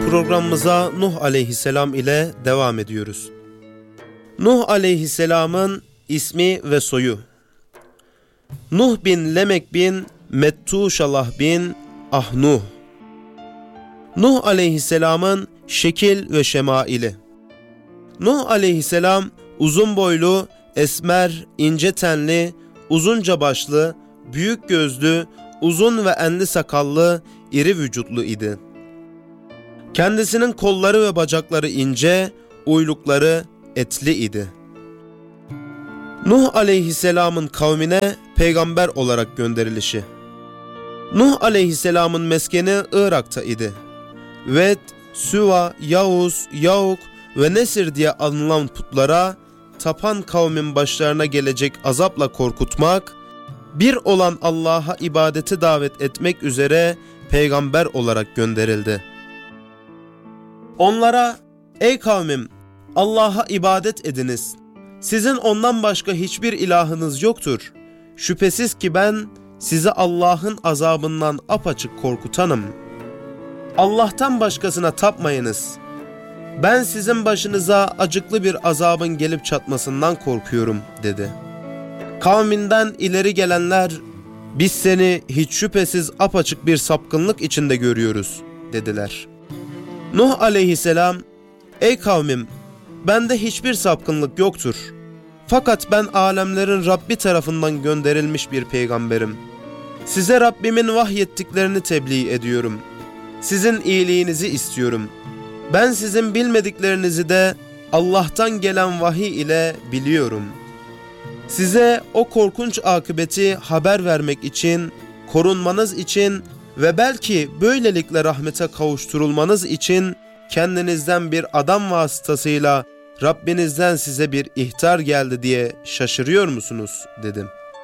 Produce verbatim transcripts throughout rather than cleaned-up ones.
Programımıza Nuh aleyhisselam ile devam ediyoruz. Nuh aleyhisselamın ismi ve soyu: Nuh bin Lemek bin Mettuşalah bin Ahnuh. Nuh aleyhisselamın şekil ve şemaili: Nuh aleyhisselam uzun boylu, esmer, ince tenli, uzunca başlı, büyük gözlü, uzun ve enli sakallı, iri vücutlu idi. Kendisinin kolları ve bacakları ince, uylukları etli idi. Nuh aleyhisselamın kavmine peygamber olarak gönderilişi: Nuh aleyhisselamın meskeni Irak'ta idi. Ved, Süva, Yavuz, Yauk ve Nesir diye anılan putlara tapan kavmin başlarına gelecek azapla korkutmak, bir olan Allah'a ibadeti davet etmek üzere peygamber olarak gönderildi. Onlara, ey kavmim, Allah'a ibadet ediniz. Sizin ondan başka hiçbir ilahınız yoktur. Şüphesiz ki ben sizi Allah'ın azabından apaçık korkutanım. Allah'tan başkasına tapmayınız. Ben sizin başınıza acıklı bir azabın gelip çatmasından korkuyorum, dedi. Kavminden ileri gelenler, biz seni hiç şüphesiz apaçık bir sapkınlık içinde görüyoruz, dediler. Nuh aleyhisselam, ey kavmim, bende hiçbir sapkınlık yoktur. Fakat ben alemlerin Rabbi tarafından gönderilmiş bir peygamberim. Size Rabbimin vahyettiklerini tebliğ ediyorum. Sizin iyiliğinizi istiyorum. Ben sizin bilmediklerinizi de Allah'tan gelen vahiy ile biliyorum. Size o korkunç akıbeti haber vermek için, korunmanız için ve belki böylelikle rahmete kavuşturulmanız için kendinizden bir adam vasıtasıyla Rabbinizden size bir ihtar geldi diye şaşırıyor musunuz, dedim.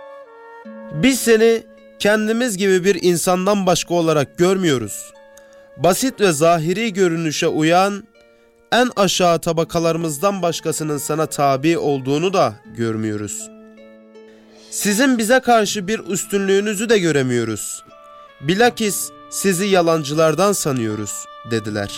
Biz seni kendimiz gibi bir insandan başka olarak görmüyoruz. Basit ve zahiri görünüşe uyan, en aşağı tabakalarımızdan başkasının sana tabi olduğunu da görmüyoruz. Sizin bize karşı bir üstünlüğünüzü de göremiyoruz. Bilakis sizi yalancılardan sanıyoruz, dediler.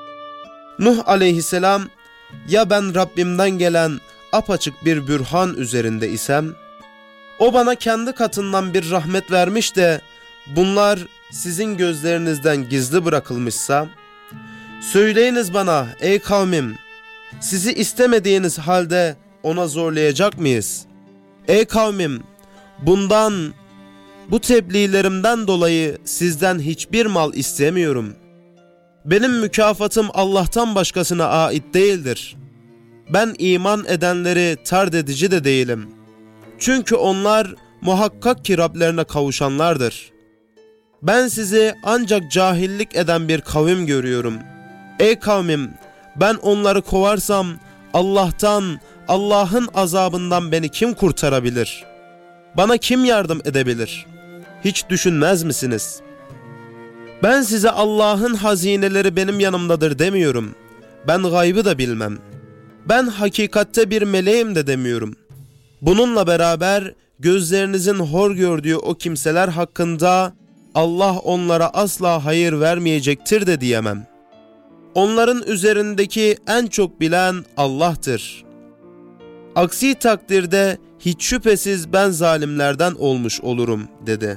Nuh aleyhisselam, ya ben Rabbimden gelen apaçık bir bürhan üzerinde isem, o bana kendi katından bir rahmet vermiş de bunlar sizin gözlerinizden gizli bırakılmışsa, söyleyiniz bana ey kavmim, sizi istemediğiniz halde ona zorlayacak mıyız? Ey kavmim, bundan, bu tebliğlerimden dolayı sizden hiçbir mal istemiyorum. Benim mükafatım Allah'tan başkasına ait değildir. Ben iman edenleri tard edici de değilim. Çünkü onlar muhakkak ki Rablerine kavuşanlardır. Ben sizi ancak cahillik eden bir kavim görüyorum. Ey kavmim, ben onları kovarsam Allah'tan, Allah'ın azabından beni kim kurtarabilir? Bana kim yardım edebilir? Hiç düşünmez misiniz? Ben size Allah'ın hazineleri benim yanımdadır demiyorum. Ben gaybı da bilmem. Ben hakikatte bir meleğim de demiyorum. Bununla beraber gözlerinizin hor gördüğü o kimseler hakkında Allah onlara asla hayır vermeyecektir de diyemem. Onların üzerindeki en çok bilen Allah'tır. Aksi takdirde hiç şüphesiz ben zalimlerden olmuş olurum, dedi.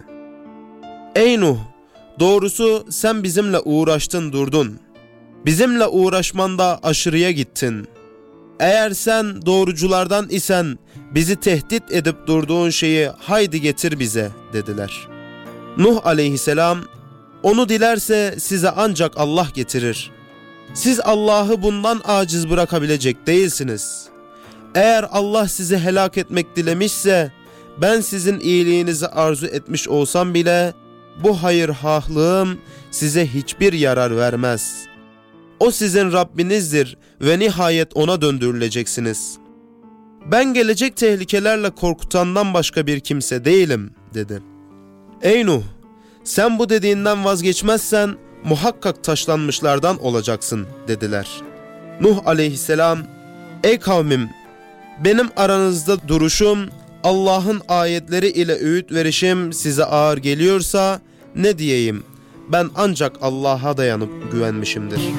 Ey Nuh! Doğrusu sen bizimle uğraştın durdun. Bizimle uğraşmanda aşırıya gittin. Eğer sen doğruculardan isen bizi tehdit edip durduğun şeyi haydi getir bize, dediler. Nuh aleyhisselam, onu dilerse size ancak Allah getirir. Siz Allah'ı bundan aciz bırakabilecek değilsiniz. Eğer Allah sizi helak etmek dilemişse, ben sizin iyiliğinizi arzu etmiş olsam bile, bu hayırhahlığım size hiçbir yarar vermez. O sizin Rabbinizdir ve nihayet ona döndürüleceksiniz. Ben gelecek tehlikelerle korkutandan başka bir kimse değilim, dedi. Ey Nuh! Sen bu dediğinden vazgeçmezsen muhakkak taşlanmışlardan olacaksın, dediler. Nuh aleyhisselam, ey kavmim! Benim aranızda duruşum, Allah'ın ayetleri ile öğüt verişim size ağır geliyorsa ne diyeyim? Ben ancak Allah'a dayanıp güvenmişimdir.